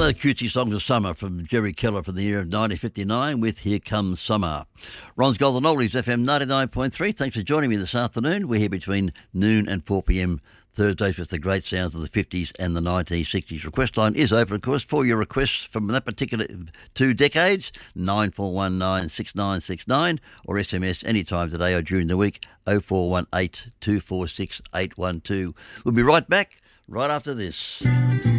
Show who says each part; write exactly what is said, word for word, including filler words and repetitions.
Speaker 1: those cutesy songs of summer from Jerry Keller from the year of nineteen fifty-nine with Here Comes Summer. Ron's Golden Oldies, F M ninety-nine point three. Thanks for joining me this afternoon. We're here between noon and four p.m. Thursdays with the great sounds of the fifties and the nineteen sixties. Request line is open, of course, for your requests from that particular two decades, nine four one nine six nine six nine, or S M S anytime today or during the week, oh four one eight two four six eight one two. We'll be right back right after this.